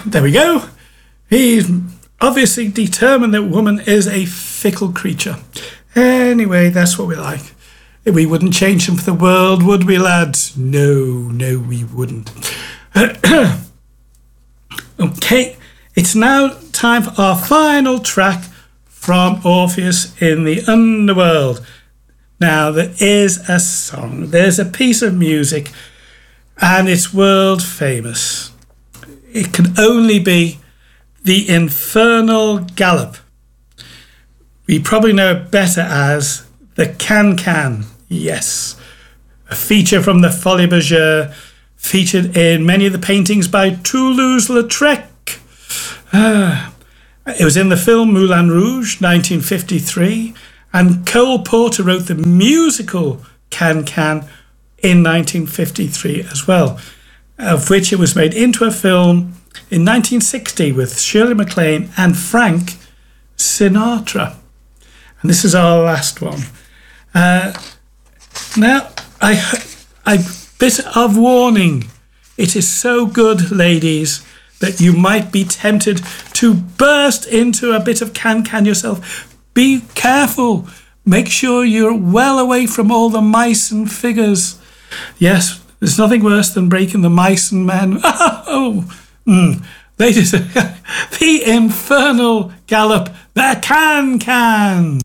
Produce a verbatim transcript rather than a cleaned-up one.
there we go. He's obviously determined that woman is a fickle creature. Anyway, that's what we like. We wouldn't change him for the world, would we, lads? No, no, we wouldn't. Okay, it's now time for our final track from Orpheus in the Underworld. Now, there is a song, there's a piece of music, and it's world famous. It can only be the Infernal Gallop. We probably know it better as the Can-Can. Yes, a feature from the Folies Bergère, featured in many of the paintings by Toulouse-Lautrec. Ah, it was in the film Moulin Rouge, nineteen fifty-three, and Cole Porter wrote the musical Can-Can in nineteen fifty-three as well, of which it was made into a film in nineteen sixty with Shirley MacLaine and Frank Sinatra. And this is our last one. Uh, now, I, I bit of warning. It is so good, ladies, that you might be tempted to burst into a bit of can-can yourself. Be careful. Make sure you're well away from all the mice and figures. Yes, there's nothing worse than breaking the mice and men. Oh, mm. Ladies, the Infernal Gallop, the Can-Can.